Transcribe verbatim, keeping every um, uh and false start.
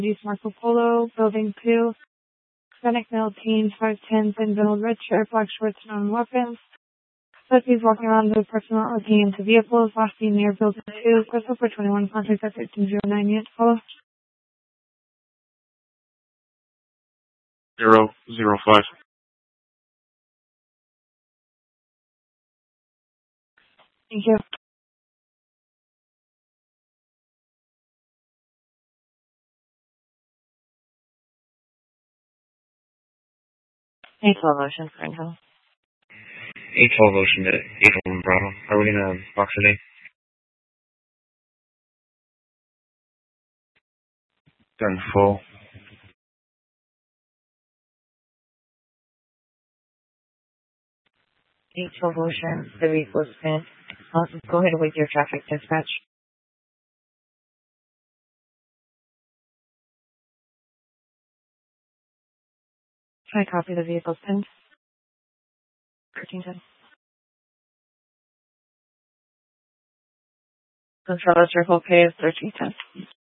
East Marco Polo, Building two, Hispanic male teen, five ten, thin build, red shirt, black shorts, non-weapons. Suspect walking around the apartment looking into vehicles, last seen near Building two, Crystal for twenty-one, contact at thirteen oh nine unit, follow. Zero, zero, five. Thank you. eight twelve Ocean, Friend Hill. eight twelve Ocean to eight one Bravo. Are we gonna box today? Done full. eight twelve Ocean, the vehicle is spent. Uh, go ahead with your traffic dispatch. Can I copy the vehicle's pin? thirteen ten. Control circle K is thirteen ten.